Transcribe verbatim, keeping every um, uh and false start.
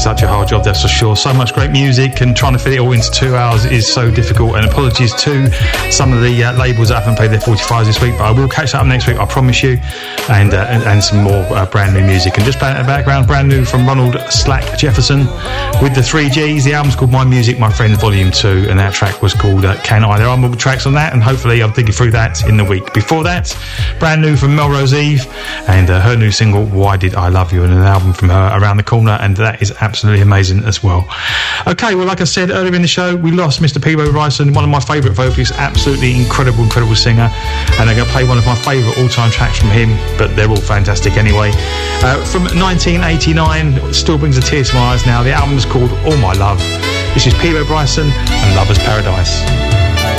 such a hard job, that's for sure. So much great music, and trying to fit it all into two hours is so difficult. And apologies to some of the uh, labels that haven't played their forty-fives this week, but I will catch that up next week, I promise you. And uh, and, and some more uh, brand new music. And just playing in the background, brand new from Ronald Slack Jefferson with the three Gs. The album's called My Music, My Friends Volume two, and that track was called uh, Can I. There are more tracks on that, and hopefully I'll dig you through that in the week. Before that, brand new from Melrose Eve, and uh, her new single Why Did I Love You, and an album from her around the corner, and that is absolutely amazing as well. Okay, well, like I said earlier in the show, we lost Mister Peabo Bryson, one of my favourite vocalists, absolutely incredible, incredible singer, and I'm going to play one of my favourite all-time tracks from him, but they're all fantastic anyway. Uh, from nineteen eighty-nine, still brings a tear to my eyes now. The album's called All My Love. This is Peabo Bryson and Lover's Paradise.